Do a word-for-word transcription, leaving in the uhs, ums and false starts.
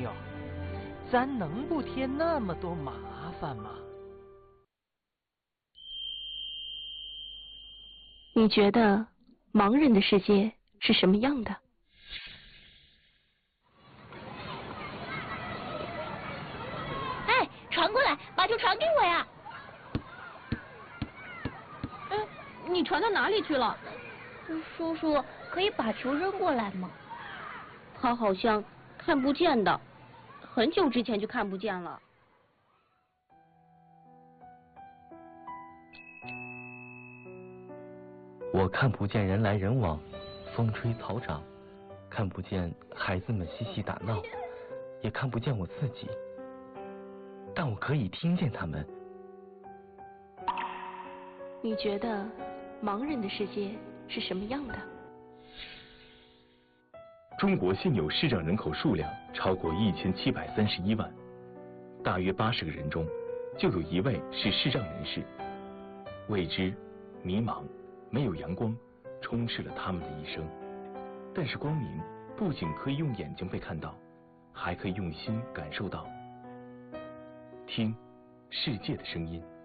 友，咱能不添那么多麻烦吗？ 你觉得盲人的世界是什么样的？ 哎，传过来，把球传给我呀！ 哎，你传到哪里去了？ 叔叔，可以把球扔过来吗？ 他好像看不见的，很久之前就看不见了。 我看不见人来人往，风吹草长，看不见孩子们嬉戏打闹，也看不见我自己，但我可以听见他们。 你觉得盲人的世界是什么样的？ 中国现有视障人口数量超过一千七百三十一万，大约八十个人中就有一位是视障人士。未知、迷茫、没有阳光，充斥了他们的一生。但是光明不仅可以用眼睛被看到，还可以用心感受到。听世界的声音。